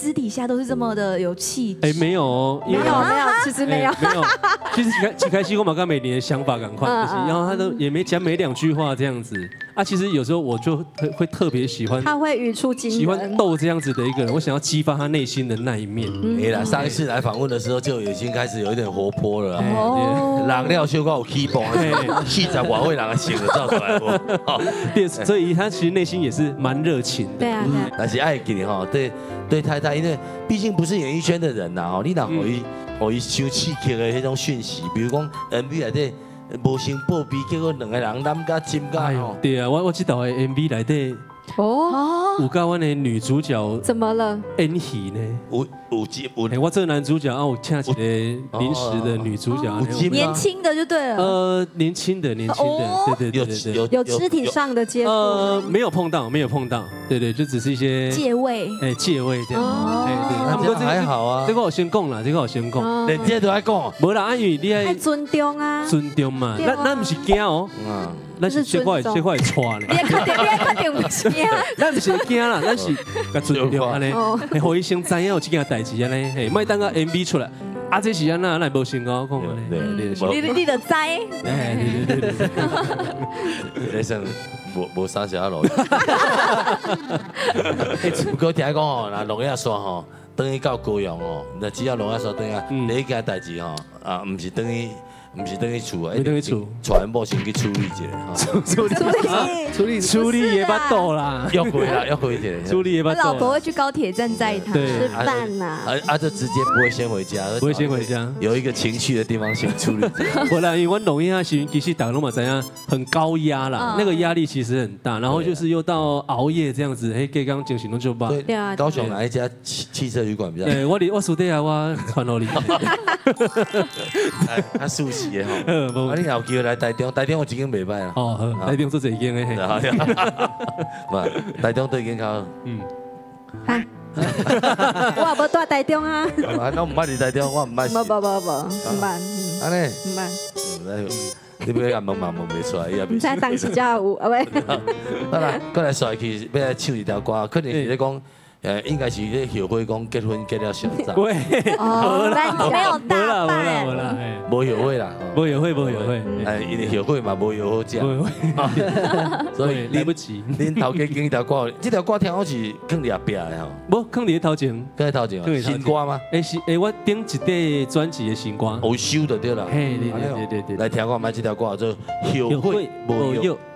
私底下都是这么的有气质？ 哎，没有哦， 没有，其实没有。 没有。其实几开心，我马跟美玲的想法赶快，然后他都也没讲没2句话这样子啊。其实有时候我就会特别喜欢， 他会语出惊人， 喜欢逗这样子的一个人，我想要激发他内心的那一面。 没啦，上一次来访问的时候就已经开始有一点活泼了。 哦， 人了小可有起蹦，40外岁人的性就走出来无。 对，所以他其实内心也是蛮热情的。 对啊，对啊。 但是爱给你哈，对太太，因为毕竟不是演艺圈的人呐，哦，你若互伊伤刺激的迄种讯息，比如讲 MV 内底无成报备，结果2个人揽甲亲甲吼。 对啊，我知道的 MV 内底有甲阮的女主角怎么了？ 演戏呢？ 有我这个男主角啊，我请一个临时的女主角， 年轻的就对了。 年轻的，对， 有肢体上的接触？ 没有碰到，对，就只是一些借位， 借位这样。 他们还好啊。 这个我先讲啦， 连这都爱讲。 无啦，因为你爱尊重啊， 尊重嘛，咱不是惊哦，咱是这块会错呢。 你确定不是惊？ 咱不是惊啦，咱是甲尊重安尼，互伊先知影有这件代志安尼，嘿，莫等个 MV 出来，啊，这是安那，咱无先讲讲安尼。 你的知？ 对。 你算无啥小路。不过听讲吼，那龙眼山吼，等于到高雄吼，那只要龙眼山等于第一件代志吼，啊，唔是等于厝啊，传播先去处理一下。 处理也巴肚啦， 要回一下。 处理也巴肚。 老婆会去高铁站载他吃饭呐。 就直接不会先回家，有一个情绪的地方先处理。 我啦，因为我龙眼其实打龙马怎样很高压啦，那个压力其实很大，然后就是又到熬夜这样子，嘿，刚刚进行弄就罢。 对啊。 高雄哪一家汽车旅馆比较？ 对，我属地啊，我传到你。 他熟悉的吼，啊，你有机会来台中有一间袂歹啦。 哦，台中做这间的。 嘛，台中都已经靠。 我也无住台中啊。 我唔捌伫台中，我唔捌。 唔捌。 安尼？ 唔捌。 你要甲问嘛问袂出来，伊也袂。 唔知当时才有，啊喂。 好啦，过来帅气，要来唱一条歌，可能是咧讲。应该是咧后悔讲结婚结了上早。 对， 没有大办， 无后悔啦， 无后悔。 因为后悔嘛无药好食，所以来不及。 恁头家经一条歌，这条歌听好是放伫后壁的吼。 无放伫头前， 新歌吗？ 我顶一块专辑的新歌。 有收就对了。 嘿，对。 来听看卖这条歌叫做后悔无药。